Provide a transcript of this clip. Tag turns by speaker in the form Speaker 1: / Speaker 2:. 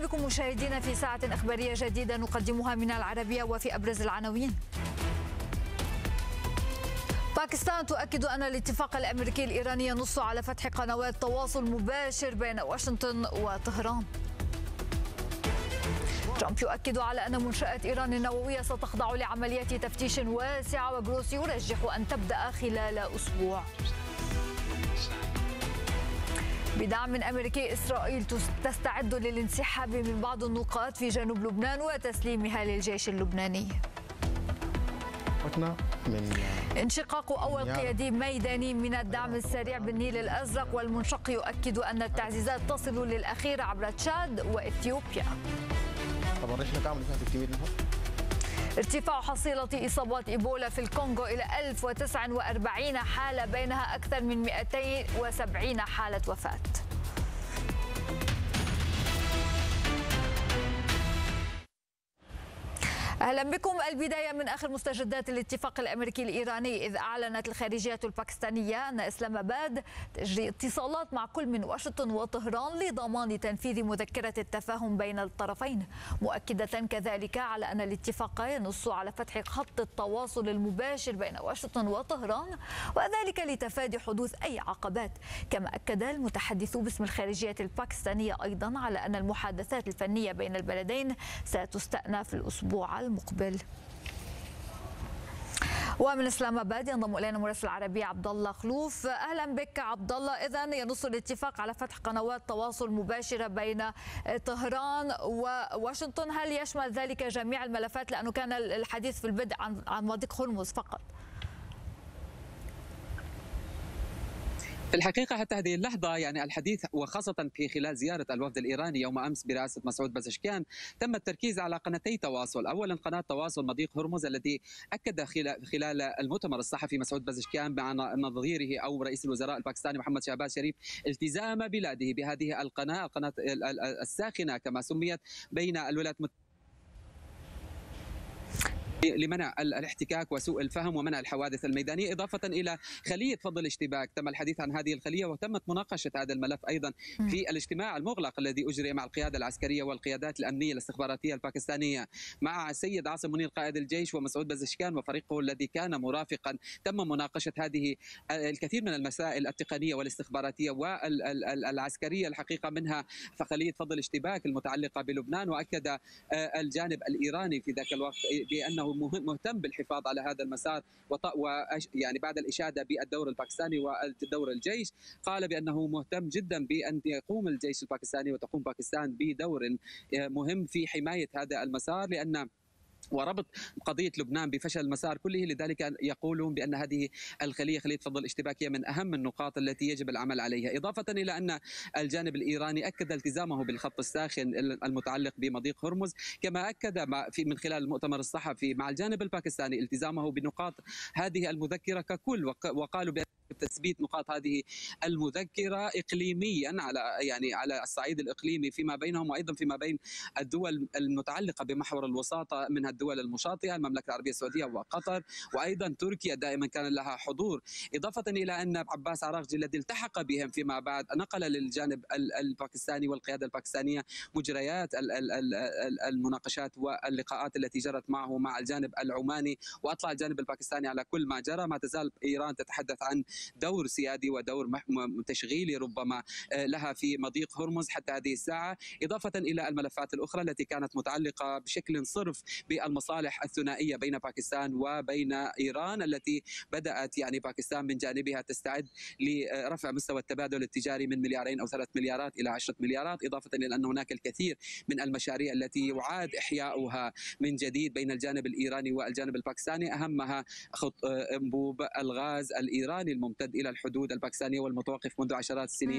Speaker 1: أهلا بكم مشاهدينا في ساعة إخبارية جديدة نقدمها من العربية وفي أبرز العناوين. باكستان تؤكد أن الاتفاق الأمريكي الإيراني ينص على فتح قنوات تواصل مباشر بين واشنطن وطهران. ترامب يؤكد على أن منشآت إيران النووية ستخضع لعمليات تفتيش واسعة، وجروس يرجح أن تبدأ خلال أسبوع. بدعم أمريكي، إسرائيل تستعد للانسحاب من بعض النقاط في جنوب لبنان وتسليمها للجيش اللبناني. انشقاق أول قيادي ميداني من الدعم السريع بالنيل الأزرق، والمنشق يؤكد أن التعزيزات تصل للأخير عبر تشاد وإثيوبيا. ارتفاع حصيلة إصابات إيبولا في الكونغو إلى 1049 حالة، بينها أكثر من 270 حالة وفاة. أهلا بكم. البداية من آخر مستجدات الاتفاق الأمريكي الإيراني، إذ أعلنت الخارجية الباكستانية أن إسلام آباد تجري اتصالات مع كل من واشنطن وطهران لضمان تنفيذ مذكرة التفاهم بين الطرفين، مؤكدة كذلك على أن الاتفاق ينص على فتح خط التواصل المباشر بين واشنطن وطهران، وذلك لتفادي حدوث أي عقبات. كما أكد المتحدث باسم الخارجية الباكستانية أيضا على أن المحادثات الفنية بين البلدين ستستأنف الأسبوع المقبل. ومن اسلام اباد ينضم الينا مراسل العربيه عبد الله خلوف. اهلا بك عبد الله. اذا ينص الاتفاق على فتح قنوات تواصل مباشره بين طهران وواشنطن، هل يشمل ذلك جميع الملفات؟ لانه كان الحديث في البدء عن مضيق هرمز فقط.
Speaker 2: في الحقيقة حتى هذه اللحظة يعني الحديث، وخاصة في خلال زيارة الوفد الإيراني يوم أمس برئاسة مسعود بزشكيان، تم التركيز على قناتي تواصل. أولا قناة تواصل مضيق هرمز التي أكد خلال المؤتمر الصحفي مسعود بزشكيان مع نظيره أو رئيس الوزراء الباكستاني محمد شهباز شريف التزام بلاده بهذه القناة الساخنة كما سميت بين الولايات المتحدة لمنع الاحتكاك وسوء الفهم ومنع الحوادث الميدانية، إضافة إلى خلية فض الاشتباك. تم الحديث عن هذه الخلية وتمت مناقشة هذا الملف أيضا في الاجتماع المغلق الذي أجري مع القيادة العسكرية والقيادات الأمنية الاستخباراتية الباكستانية مع السيد عاصم منير قائد الجيش ومسعود بزشكيان وفريقه الذي كان مرافقا. تم مناقشة هذه الكثير من المسائل التقنية والاستخباراتية والعسكرية الحقيقة، منها خلية فض الاشتباك المتعلقة بلبنان. وأكد الجانب الإيراني في ذاك الوقت بأنه مهتم بالحفاظ على هذا المسار، يعني بعد الإشادة بالدور الباكستاني والدور الجيش، قال بأنه مهتم جدا بأن يقوم الجيش الباكستاني وتقوم باكستان بدور مهم في حماية هذا المسار، لأن وربط قضية لبنان بفشل المسار كله. لذلك يقولون بأن هذه الخلية، خلية فض الاشتباك، هي من أهم النقاط التي يجب العمل عليها. إضافة إلى أن الجانب الإيراني أكد التزامه بالخط الساخن المتعلق بمضيق هرمز، كما أكد من خلال المؤتمر الصحفي مع الجانب الباكستاني التزامه بنقاط هذه المذكرة ككل، وقالوا بأن تثبيت نقاط هذه المذكرة إقليميا على الصعيد الإقليمي فيما بينهم وأيضا فيما بين الدول المتعلقة بمحور الوساطة، منها الدول المشاطئة المملكة العربية السعودية وقطر، وأيضا تركيا دائما كان لها حضور. إضافة إلى أن عباس عراقجي الذي التحق بهم فيما بعد نقل للجانب الباكستاني والقيادة الباكستانية مجريات المناقشات واللقاءات التي جرت معه مع الجانب العماني، وأطلع الجانب الباكستاني على كل ما جرى. ما تزال إيران تتحدث عن دور سيادي ودور تشغيلي ربما لها في مضيق هرمز حتى هذه الساعة، إضافة إلى الملفات الأخرى التي كانت متعلقة بشكل صرف بالمصالح الثنائية بين باكستان وبين إيران، التي بدأت باكستان من جانبها تستعد لرفع مستوى التبادل التجاري من 2 أو 3 مليارات إلى 10 مليارات، إضافة إلى أن هناك الكثير من المشاريع التي يعاد إحياؤها من جديد بين الجانب الإيراني والجانب الباكستاني، أهمها خط أنبوب الغاز الإيراني الممتد إلى الحدود الباكستانية والمتوقف منذ عشرات السنين